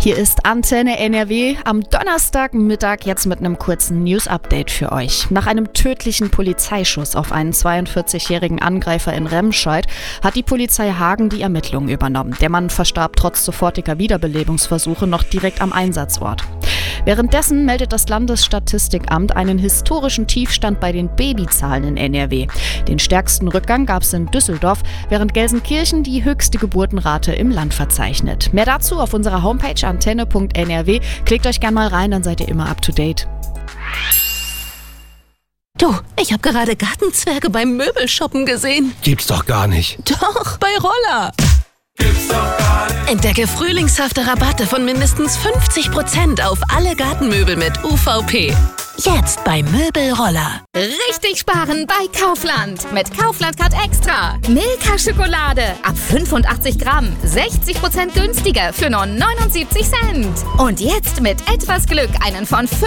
Hier ist Antenne NRW am Donnerstagmittag jetzt mit einem kurzen News-Update für euch. Nach einem tödlichen Polizeischuss auf einen 42-jährigen Angreifer in Remscheid hat die Polizei Hagen die Ermittlungen übernommen. Der Mann verstarb trotz sofortiger Wiederbelebungsversuche noch direkt am Einsatzort. Währenddessen meldet das Landesstatistikamt einen historischen Tiefstand bei den Babyzahlen in NRW. Den stärksten Rückgang gab es in Düsseldorf, während Gelsenkirchen die höchste Geburtenrate im Land verzeichnet. Mehr dazu auf unserer Homepage antenne.nrw. Klickt euch gern mal rein, dann seid ihr immer up to date. Du, ich habe gerade Gartenzwerge beim Möbelshoppen gesehen. Gibt's doch gar nicht. Doch, bei Roller. Gibt's doch gar nicht. Entdecke frühlingshafte Rabatte von mindestens 50% auf alle Gartenmöbel mit UVP. Jetzt bei Möbelroller. Richtig sparen bei Kaufland. Mit Kaufland Card Extra. Milka-Schokolade ab 85 Gramm. 60% günstiger für nur 79 Cent. Und jetzt mit etwas Glück einen von